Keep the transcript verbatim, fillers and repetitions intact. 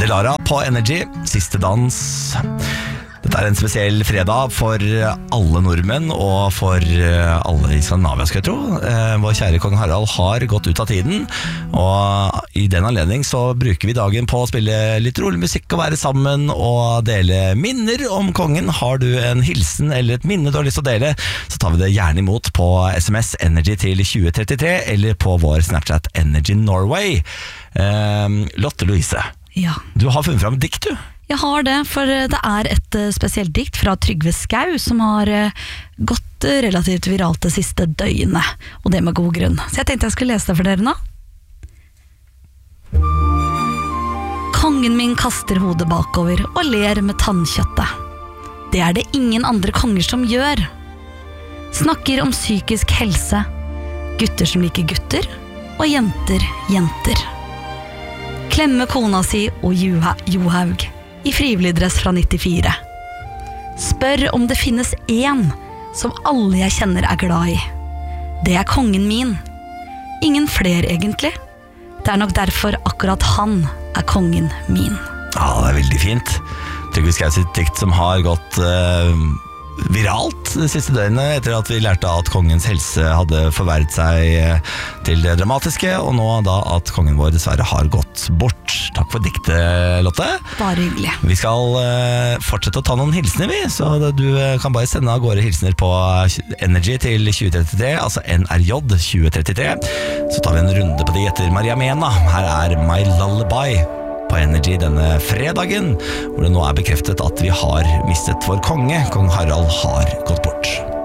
Delara på Energy, siste dans. Dette er en spesiell fredag for alle nordmenn og for alle i Skandinavia, skal jeg tro. Vår kjære kong Harald har gått ut av tiden, og i den anledning så bruker vi dagen på å spille litt rolig musikk og være sammen og dele minner om kongen. Har du en hilsen eller et minne du har lyst til å dele, så tar vi det gjerne imot på sms Energy til tjue trettitre eller på vår Snapchat Energy Norway. Eh, Lotte Louise, Ja. du har funnet fram et dikt, du. Jeg har det, for det er et eh, spesielt dikt fra Trygve Skau som har eh, gått eh, relativt viralt det siste døgnet, og det med god grunn. Så jeg tenkte jeg skulle lese det for dere nå. Kongen min kaster hodet bakover og ler med tannkjøttet. Det er det ingen andre konger som gjør. Snakker om psykisk helse, gutter som liker gutter, og jenter, jenter. Klemme kona si og Joha- Johaug i frivillig dress fra nittifire. Spør om det finnes én som alle jeg kjenner er glad i. Det er kongen min. Ingen fler egentlig. Det er nok derfor akkurat han er kongen min. Ja, det er veldig fint. Trygve Skau sitt dikt som har gått eh, viralt det siste døgnet, etter at vi lærte at kongens helse hadde forverret seg eh, til det dramatiske, og nå da at kongen vår dessverre har gått bort. Takk for diktet, Lotte. Bare hyggelig. Vi skal eh, fortsette å ta noen hilsener, vi, så det, du eh, kan bare sende av gårde hilsener på Energy til tjue trettitre, altså N R J tjue trettitre. Så tar vi en runde på de etter Maria Mena. Her er My Lullaby på Energy denne fredagen, hvor det nå er bekreftet at vi har mistet vår konge. Kong Harald har gått bort.